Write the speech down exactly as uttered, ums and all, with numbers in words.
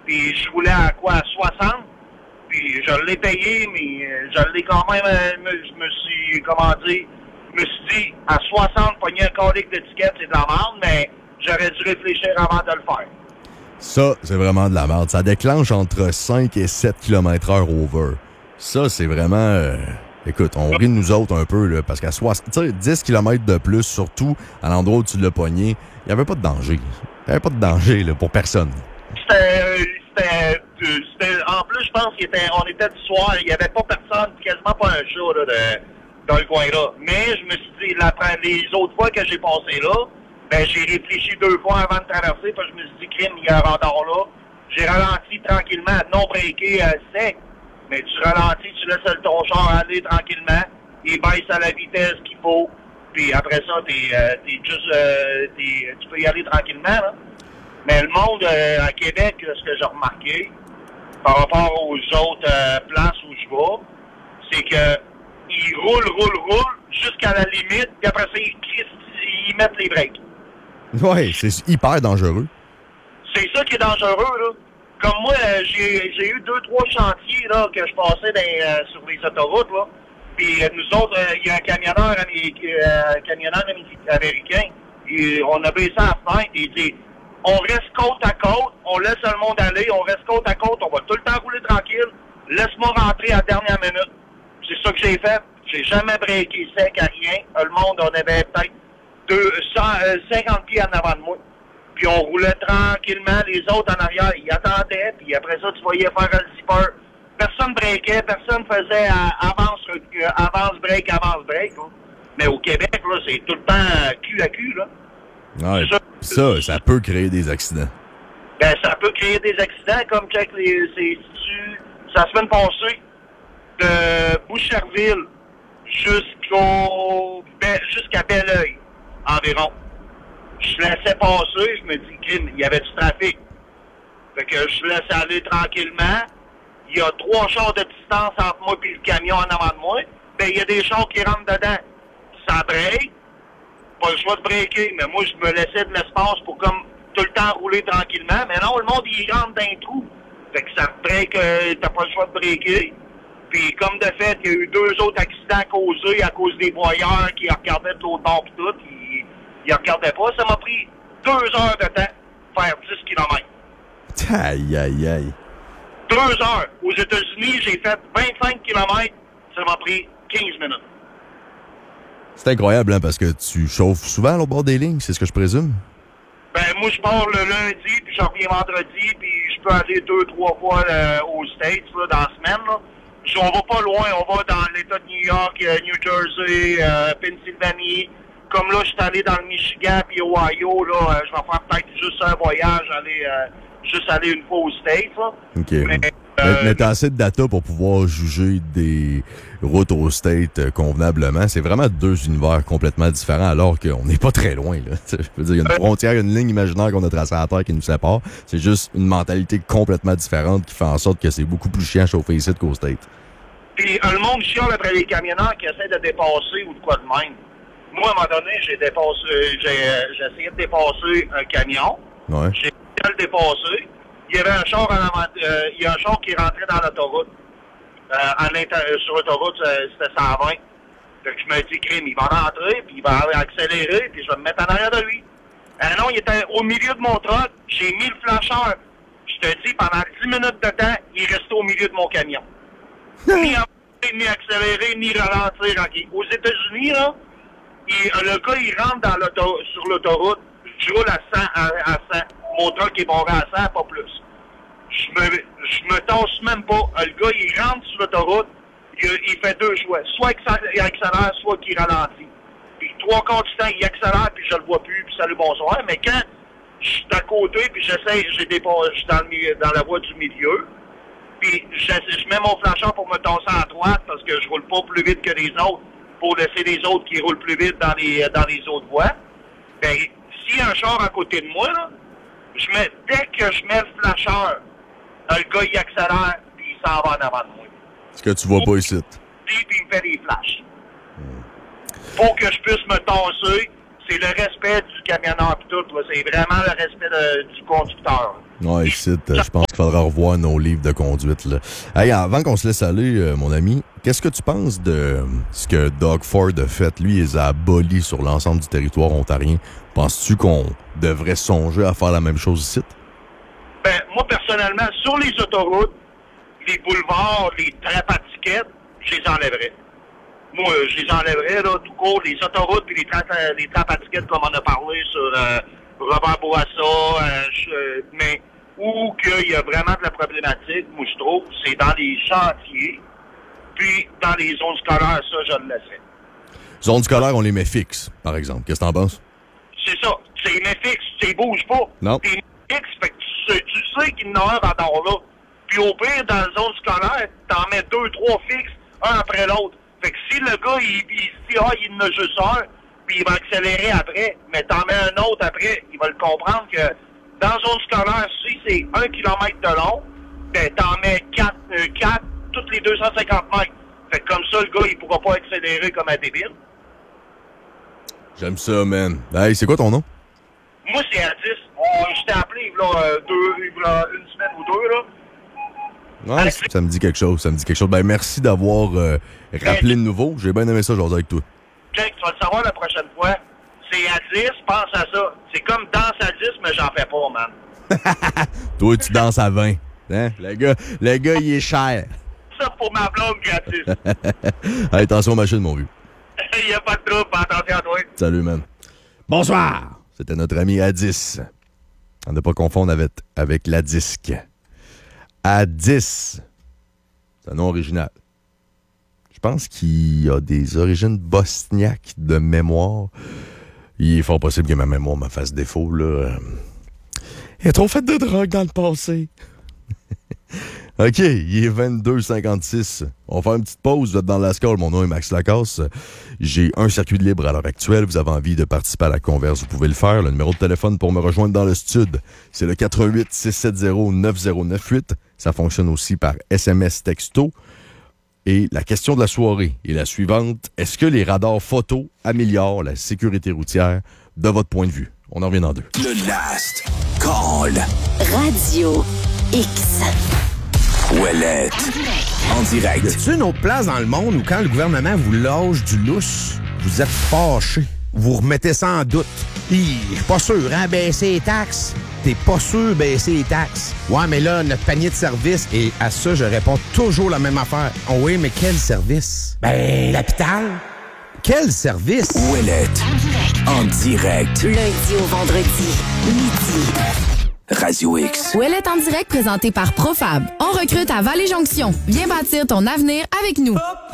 puis je roulais à quoi, à soixante, puis je l'ai payé, mais je l'ai quand même, je me suis, comment dire, je me suis dit, à soixante, pogner un colique d'étiquette, c'est de la merde, mais j'aurais dû réfléchir avant de le faire. Ça, c'est vraiment de la merde. Ça déclenche entre cinq et sept kilomètres heure over. Ça, c'est vraiment... Euh, écoute, on rit de nous autres un peu, là, parce qu'à soixante, tu sais, dix kilomètres de plus, surtout à l'endroit où tu l'as pogné, il n'y avait pas de danger. Il n'y avait pas de danger là, pour personne. C'était, c'était, c'était... En plus, je pense qu'on était du soir, il n'y avait pas personne, quasiment pas un chat là, de, dans le coin-là. Mais je me suis dit, la, les autres fois que j'ai passé là, ben j'ai réfléchi deux fois avant de traverser, parce que je me suis dit, crime, il y a un radar là. J'ai ralenti tranquillement, non breaké euh, sec. Mais tu ralentis, tu laisses ton char aller tranquillement, il baisse à la vitesse qu'il faut, puis après ça, t'es, euh, t'es juste, euh, t'es, tu peux y aller tranquillement, là. Mais le monde euh, à Québec, là, ce que j'ai remarqué, par rapport aux autres euh, places où je vais, c'est que ils roulent, roulent, roulent, jusqu'à la limite, puis après ça, ils, ils mettent les breaks. Ouais, c'est hyper dangereux. C'est ça qui est dangereux, là. Comme moi, euh, j'ai, j'ai eu deux, trois chantiers là que je passais dans, euh, sur les autoroutes, là. Puis euh, nous autres, il euh, y a un camionneur, américain, euh, camionneur américain, et on a baissé à la fenêtre et il dit « On reste côte à côte, on laisse le monde aller, on reste côte à côte, on va tout le temps rouler tranquille, laisse-moi rentrer à la dernière minute. » C'est ça que j'ai fait. J'ai jamais breaké sec à rien. Le monde, on avait peut-être deux, cent, euh, cinquante pieds en avant de moi. Puis on roulait tranquillement, les autres en arrière, ils attendaient, puis après ça, tu voyais faire le zipper. Personne breakait, personne faisait euh, avance, euh, avance, break, avance, break. Là. Mais au Québec, là, c'est tout le temps euh, cul à cul, là. Ouais, ça, ça, ça peut créer des accidents. Ben, ça peut créer des accidents, comme check les, c'est, tu, la semaine passée, de Boucherville jusqu'au, jusqu'à Belleuil, environ. Je laissais passer, je me dis, crime, il y avait du trafic. Fait que je laissais aller tranquillement. Il y a trois chars de distance entre moi et le camion en avant de moi. Ben, il y a des chars qui rentrent dedans. Ça break. Pas le choix de breaker, mais moi, je me laissais de l'espace pour comme tout le temps rouler tranquillement. Mais non, le monde, il rentre dans un trou. Fait que ça break, euh, t'as pas le choix de breaker. Puis, comme de fait, il y a eu deux autres accidents causés à cause des voyeurs qui regardaient de l'autre bord pis tout. Ils, ils regardaient pas. Ça m'a pris deux heures de temps pour faire dix kilomètres. Aïe, aïe, aïe. Deux heures. Aux États-Unis, j'ai fait vingt-cinq kilomètres. Ça m'a pris quinze minutes. C'est incroyable, hein, parce que tu chauffes souvent au bord des lignes, c'est ce que je présume? Ben, moi, je pars le lundi, puis je reviens vendredi, puis je peux aller deux, trois fois euh, aux States, là, dans la semaine, là. On va pas loin, on va dans l'État de New York, euh, New Jersey, euh, Pennsylvanie. Comme là, je suis allé dans le Michigan puis Ohio, là, euh, je vais faire peut-être juste un voyage, aller euh, juste aller une fois aux States, là. OK. Mais, euh, mais, mais t'as assez de data pour pouvoir juger des routes aux States euh, convenablement. C'est vraiment deux univers complètement différents, alors qu'on n'est pas très loin, là. Je veux dire, il y a une frontière, une ligne imaginaire qu'on a tracée à la terre qui nous sépare. C'est juste une mentalité complètement différente qui fait en sorte que c'est beaucoup plus chiant à chauffer ici qu'aux States. Puis euh, le monde chiale après les camionneurs qui essaient de dépasser ou de quoi de même. Moi, à un moment donné, j'ai dépassé, j'ai, euh, j'ai essayé de dépasser un camion. Ouais. J'ai essayé de le dépasser. Il y avait un char en avant, euh, il y a un char qui rentrait dans l'autoroute. Euh, à l'intérieur, sur l'autoroute, c'était cent vingt. Fait que je me dis, crime, il va rentrer, puis il va accélérer, puis je vais me mettre en arrière de lui. Euh, non, il était au milieu de mon truck. J'ai mis le flasheur. Je te dis, pendant dix minutes de temps, il restait au milieu de mon camion. Ni avancer, ni accélérer, ni ralentir. Okay. Aux États-Unis, là, il, le gars, il rentre dans l'auto, sur l'autoroute. Je roule à cent, à, à cent. Mon truck est barré à cent, pas plus. Je me, je me tasse même pas. Le gars, il rentre sur l'autoroute. Il, il fait deux choix. Soit il accélère, soit qu'il ralentit. Puis trois quarts du temps, il accélère, puis je le vois plus, puis salut, bonsoir. Mais quand je suis à côté, puis j'essaie, j'ai des, je suis dans, le milieu, dans la voie du milieu, puis je, je mets mon flasheur pour me tasser à droite parce que je roule pas plus vite que les autres pour laisser les autres qui roulent plus vite dans les dans les autres voies. Ben, s'il y a un char à côté de moi, là, je mets, dès que je mets le flasheur, le gars, il accélère, puis il s'en va en avant de moi. Ce que tu vois pas ici. Puis il me fait des flashs. Pour que je puisse me tasser c'est le respect du camionneur pis tout, là. C'est vraiment le respect de, du conducteur. Ouais, ici, je pense qu'il faudra revoir nos livres de conduite, là. Hey, avant qu'on se laisse aller, euh, mon ami, qu'est-ce que tu penses de ce que Doug Ford a fait? Lui, il les a abolis sur l'ensemble du territoire ontarien. Penses-tu qu'on devrait songer à faire la même chose ici? Ben, moi, personnellement, sur les autoroutes, les boulevards, les trappes à tickets, je les enlèverais. Moi, je les enlèverais, là, tout court, les autoroutes puis les trappes les trappes à tickets, comme on a parlé sur euh, Robert Bourassa, euh, je, mais où qu'il y a vraiment de la problématique, moi, je trouve, c'est dans les chantiers, puis dans les zones scolaires, ça, je le laisserais. Zones scolaires, on les met fixes, par exemple. Qu'est-ce que t'en penses? C'est ça. C'est les fixes, tu bouges pas. Non. T'es fixe, fait que tu sais, tu sais qu'il y en a un dans ton là. Puis au pire, dans la zone scolaire, t'en mets deux, trois fixes, un après l'autre. Fait que si le gars, il, il se dit, ah, il en a juste un, puis il va accélérer après, mais t'en mets un autre après, il va le comprendre que dans la zone scolaire, si c'est un kilomètre de long, ben t'en mets quatre, euh, quatre, toutes les deux cent cinquante mètres. Fait que comme ça, le gars, il pourra pas accélérer comme un débile. J'aime ça, man. Hey, c'est quoi ton nom? Moi, c'est à dix. Oh, je t'ai appelé, là, deux, là, une semaine ou deux, là. Ouais, Alex... ça me dit quelque chose, ça me dit quelque chose. Ben, merci d'avoir euh, rappelé de nouveau. J'ai bien aimé ça aujourd'hui avec toi. Jake, tu vas le savoir la prochaine fois. C'est à dix, pense à ça. C'est comme danse à dix, mais j'en fais pas, man. Toi, tu danses à vingt. Hein? Le gars, le gars, il est cher. Ça pour ma blonde gratis. Hey, attention aux machines, mon vieux. Il n'y a pas de trouble, attention à toi. Salut, man. Bonsoir. C'était notre ami Addis. À ne pas confondre avec, avec la disque. Addis. C'est un nom original. Je pense qu'il a des origines bosniaques de mémoire. Il est fort possible que ma mémoire me fasse défaut, là. Il a trop fait de drogue dans le passé. OK, il est vingt-deux heures cinquante-six. On va faire une petite pause. Vous êtes dans la score. Mon nom est Max Lacasse. J'ai un circuit de libre à l'heure actuelle. Vous avez envie de participer à la converse, vous pouvez le faire. Le numéro de téléphone pour me rejoindre dans le studio, c'est le quatre un huit, six sept zéro, neuf zéro neuf huit. Ça fonctionne aussi par S M S texto. Et la question de la soirée est la suivante. Est-ce que les radars photo améliorent la sécurité routière de votre point de vue? On en revient dans deux. Le Last Call. Radio X. Ouellette. En direct. Y a-t-il une autre place dans le monde où quand le gouvernement vous lâche du lousse, vous êtes fâché? Vous remettez ça en doute? Hi, je suis pas sûr, hein, baisser les taxes? T'es pas sûr baisser les taxes? Ouais, mais là, notre panier de services, et à ça, je réponds toujours la même affaire. Oh oui, mais quel service? Ben, l'hôpital. Quel service? Ouellette. En direct. Du lundi au vendredi, midi. Radio X. Ouellette en direct présenté par Profab. On recrute à Vallée-Jonction. Viens bâtir ton avenir avec nous.